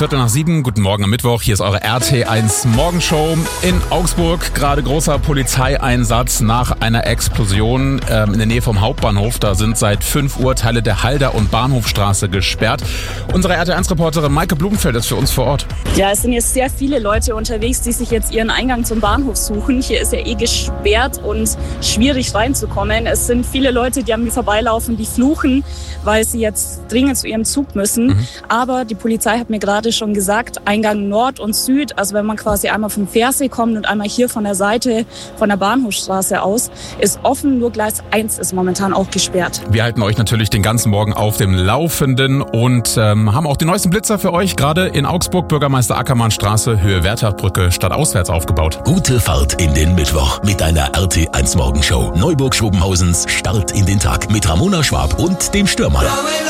6:15. Guten Morgen am Mittwoch. Hier ist eure RT1 Morgenshow. In Augsburg gerade großer Polizeieinsatz nach einer Explosion in der Nähe vom Hauptbahnhof. Da sind seit 5 Uhr Teile der Halder- und Bahnhofstraße gesperrt. Unsere RT1-Reporterin Maike Blumenfeld ist für uns vor Ort. Ja, es sind jetzt sehr viele Leute unterwegs, die sich jetzt ihren Eingang zum Bahnhof suchen. Hier ist ja gesperrt und schwierig reinzukommen. Es sind viele Leute, die an mir vorbeilaufen, die fluchen, weil sie jetzt dringend zu ihrem Zug müssen. Aber die Polizei hat mir gerade schon gesagt, Eingang Nord und Süd, also wenn man quasi einmal vom Fährsee kommt und einmal hier von der Seite von der Bahnhofstraße aus, ist offen, nur Gleis 1 ist momentan auch gesperrt. Wir halten euch natürlich den ganzen Morgen auf dem Laufenden und haben auch die neuesten Blitzer für euch, gerade in Augsburg, Bürgermeister Ackermannstraße, Höhe Wertherbrücke, stadtauswärts aufgebaut. Gute Fahrt in den Mittwoch mit deiner RT1 Morgenshow. Neuburg-Schobenhausens Start in den Tag mit Ramona Schwab und dem Stürmer.